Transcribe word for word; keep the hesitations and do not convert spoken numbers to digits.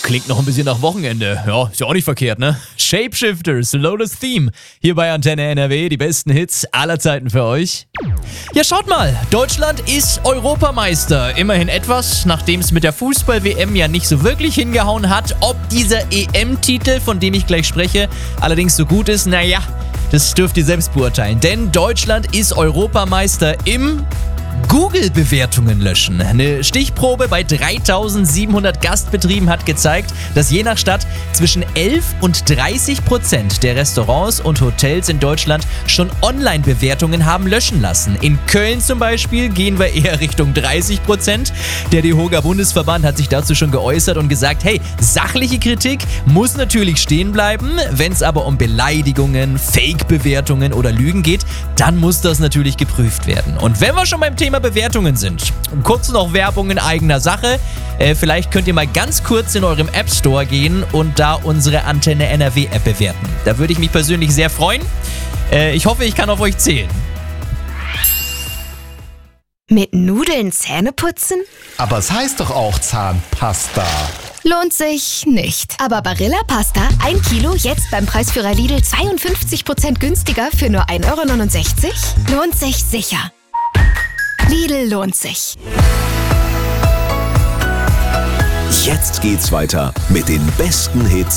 klingt noch ein bisschen nach Wochenende. Ja, ist ja auch nicht verkehrt, ne? Shapeshifters, Lotus Theme. Hier bei Antenne N R W, die besten Hits aller Zeiten für euch. Ja, schaut mal, Deutschland ist Europameister. Immerhin etwas, nachdem es mit der Fußball-W M ja nicht so wirklich hingehauen hat. Ob dieser E M-Titel, von dem ich gleich spreche, allerdings so gut ist, naja, das dürft ihr selbst beurteilen. Denn Deutschland ist Europameister im Google-Bewertungen löschen. Eine Stichprobe bei dreitausendsiebenhundert Gastbetrieben hat gezeigt, dass je nach Stadt zwischen elf und dreißig Prozent der Restaurants und Hotels in Deutschland schon Online-Bewertungen haben löschen lassen. In Köln zum Beispiel gehen wir eher Richtung dreißig Prozent. Der DEHOGA Bundesverband hat sich dazu schon geäußert und gesagt, hey, sachliche Kritik muss natürlich stehen bleiben. Wenn es aber um Beleidigungen, Fake-Bewertungen oder Lügen geht, dann muss das natürlich geprüft werden. Und wenn wir schon beim Thema Bewertungen sind, kurz noch Werbung in eigener Sache. Äh, vielleicht könnt ihr mal ganz kurz in eurem App Store gehen und da unsere Antenne N R W App bewerten. Da würde ich mich persönlich sehr freuen. Äh, ich hoffe, ich kann auf euch zählen. Mit Nudeln Zähne putzen? Aber es heißt doch auch Zahnpasta. Lohnt sich nicht. Aber Barilla Pasta, ein Kilo, jetzt beim Preisführer Lidl zweiundfünfzig Prozent günstiger für nur ein Euro neunundsechzig? Lohnt sich sicher. Lidl lohnt sich. Jetzt geht's weiter mit den besten Hits